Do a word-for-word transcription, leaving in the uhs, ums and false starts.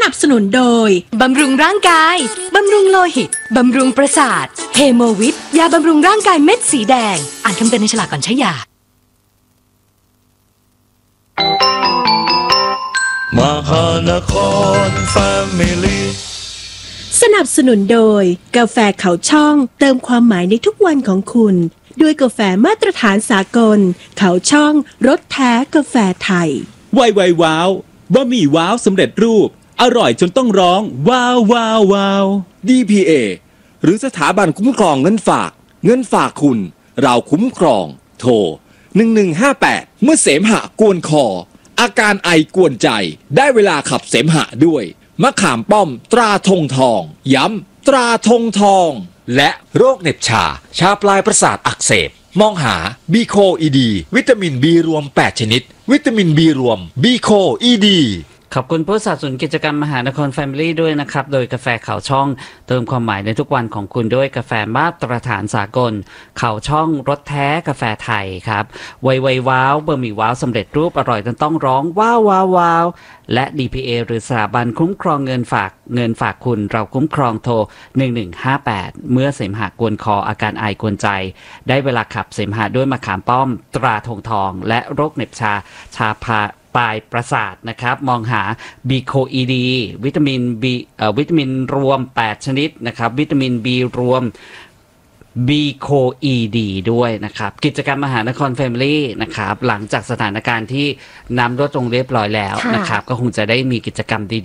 นับสนุนโดยบำรุงร่างกายบำรุงโลหิตบำรุงประสาทเฮโมวิทยาบำรุงร่างกายเม็ดสีแดงอ่านคำเตือนในฉลากก่อนใช้ยามหานครแฟมิลี่สนับสนุนโดยกาแฟเขาช่องเติมความหมายในทุกวันของคุณด้วยกาแฟมาตรฐานสากลเขาช่องรสแท้กาแฟไทยไวไวว้าวบะหมี่ว้าวสำเร็จรูปอร่อยจนต้องร้องว้าวว้าวว้าวดี พี เอ หรือสถาบันคุ้มครองเงินฝากเงินฝากคุณเราคุ้มครองโทรหนึ่งหนึ่งห้าแปดเมื่อเสมหะกวนคออาการไอกวนใจได้เวลาขับเสมหะด้วยมะขามป้อมตราธงทองย้ำตราธงทองและโรคเหน็บชาชาปลายประสาทอักเสบมองหาบีโคอีดีวิตามินบีรวมแปดชนิดวิตามินบีรวมบีโคอีดีขอบคุณผู้สนับสนุนกิจกรรมมหานครแฟมิลี่ด้วยนะครับโดยกาแฟเขาช่องเติมความหมายในทุกวันของคุณด้วยกาแฟมาตรฐานสากลเขาช่องรสแท้กาแฟไทยครับไวไวว้าวบะหมี่ว้าวสำเร็จรูปอร่อยจนต้องร้องว้าวว้าวว้าวและ ดี พี เอ หรือสถาบันคุ้มครองเงินฝากเงินฝากคุณเราคุ้มครองโทรหนึ่งหนึ่งห้าแปดเมื่อเสมหะกวนคออาการไอกวนใจได้เวลาขับเสมหะด้วยมะขามป้อมตราธงทองและโรคเหน็บชาชาพาปลายประสาทนะครับมองหาบีโคอีดีวิตามิน B เอ่อวิตามินรวมแปดชนิดนะครับวิตามิน B รวม บี โค อี ดี ด้วยนะครับกิจกรรมมหานครแฟมิลี่นะครับหลังจากสถานการณ์ที่น้ำลดลงเรียบร้อยแล้วนะครับก็คงจะได้มีกิจกรรมดี